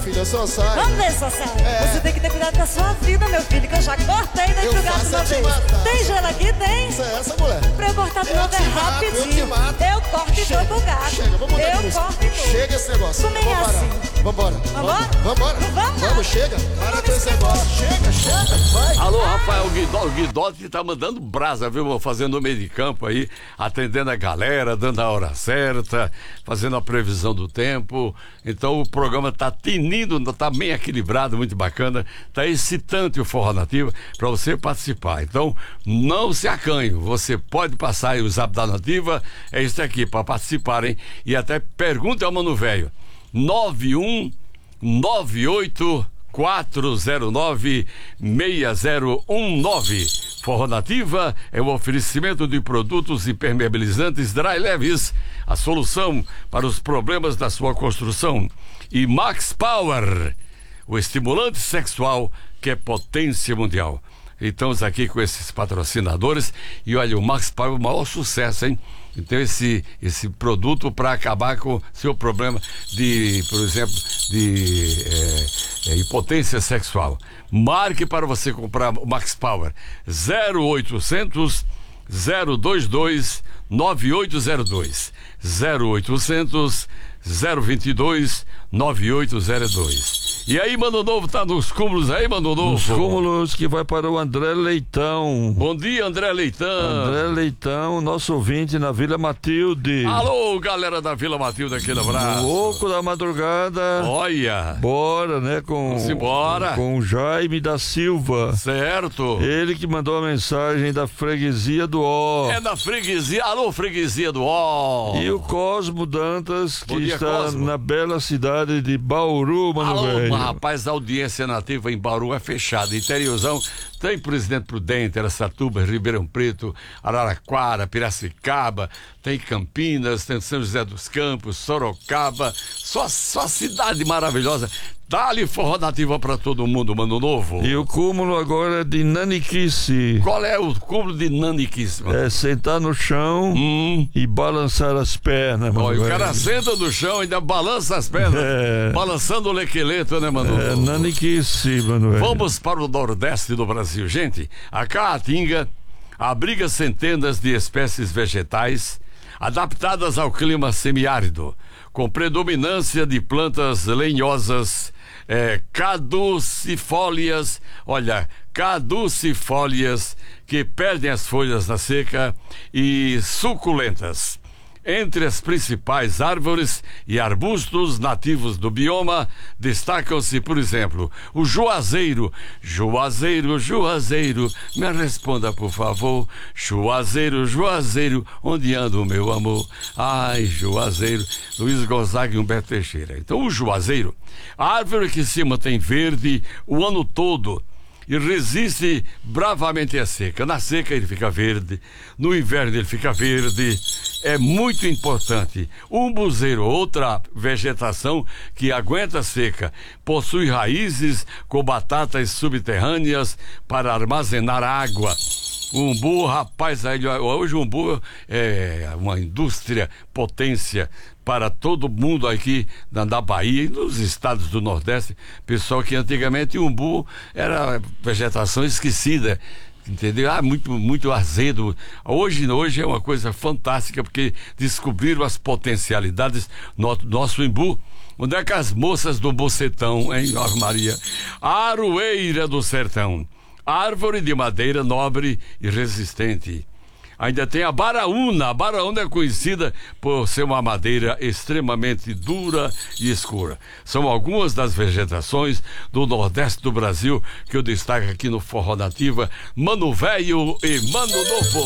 filha, só sai. Vamos ver, só sai. Você tem que ter cuidado com a sua vida, meu filho, que eu já cortei dentro do gato uma vez. Tem gelo aqui? Tem? Isso é essa, mulher. Pra eu cortar de novo é rapidinho. Eu corto e dou pro gato. Chega, vamos mudar Eu corto e dou. Chega esse negócio. Como é assim? Vambora. Vambora? Vambora. Vamos, chega. Para com esse negócio. Chega, vai. Alô, Rafael Guidotti tá mandando brasa, viu? Fazendo o meio de campo aí, atendendo a galera, dando a hora certa, fazendo a previsão do tempo. Então o programa tá tinindo, tá bem equilibrado, muito bacana, tá excitante o Forró Nativa para você participar. Então não se acanhe, você pode passar aí o Zap da Nativa, é isso aqui para participarem e até pergunte ao Mano Velho. 9198-409-6019. Forró Nativa é um oferecimento de produtos impermeabilizantes Dry Leves, a solução para os problemas da sua construção. E Max Power, o estimulante sexual que é potência mundial. Estamos aqui com esses patrocinadores e olha, o Max Power é o maior sucesso, hein? Então esse produto para acabar com o seu problema de, por exemplo, de impotência sexual. Marque para você comprar o Max Power 0800 022 9802 0800 022 9802. E aí, Mano Novo, tá nos cúmulos aí, Mano Novo? Nos cúmulos que vai para o André Leitão. Bom dia, André Leitão. André Leitão, nosso ouvinte na Vila Matilde. Alô, galera da Vila Matilde, aquele abraço. Louco da madrugada. Olha. Bora, né? Vamos embora. Com o Jaime da Silva. Certo. Ele que mandou a mensagem da freguesia do Ó. É da freguesia. Alô, freguesia do Ó. E o Cosmo Dantas, que dia, está Cosmo. na bela cidade de Bauru, Mano Velho. Rapaz, a audiência nativa em Bauru é fechada. Interiorzão tem Presidente Prudente, Araçatuba, Ribeirão Preto, Araraquara, Piracicaba, tem Campinas, tem São José dos Campos, Sorocaba, só cidade maravilhosa. Dá-lhe Forró Nativa pra todo mundo, Mano Novo. E o cúmulo agora é de naniquice. Qual é o cúmulo de naniquice, mano? É sentar no chão e balançar as pernas, mano. Olha, o cara senta no chão e ainda balança as pernas, balançando o lequeleto, né, Mano Novo? É naniquice, mano. Vamos para o Nordeste do Brasil, gente. A Caatinga abriga centenas de espécies vegetais adaptadas ao clima semiárido, com predominância de plantas lenhosas, caducifólias, caducifólias que perdem as folhas na seca e suculentas. Entre as principais árvores e arbustos nativos do bioma, destacam-se, por exemplo, o juazeiro. Juazeiro, juazeiro, me responda, por favor. Juazeiro, juazeiro, onde anda o meu amor? Ai, juazeiro. Luiz Gonzaga e Humberto Teixeira. Então, o juazeiro, a árvore que se mantém verde o ano todo e resiste bravamente à seca. Na seca ele fica verde, no inverno ele fica verde. É muito importante. O umbuzeiro, outra vegetação que aguenta a seca, possui raízes com batatas subterrâneas para armazenar água. O umbu, rapaz, hoje o umbu é uma indústria, potência para todo mundo aqui na Bahia e nos estados do Nordeste. Pessoal que antigamente o umbu era vegetação esquecida, entendeu? Muito azedo. Hoje é uma coisa fantástica porque descobriram as potencialidades do nosso umbu. Onde é que as moças do Bocetão, hein, Ave Maria? Aroeira do Sertão. Árvore de madeira nobre e resistente. Ainda tem a baraúna. A baraúna é conhecida por ser uma madeira extremamente dura e escura. São algumas das vegetações do Nordeste do Brasil que eu destaco aqui no Forró Nativa. Mano Velho e Mano Novo.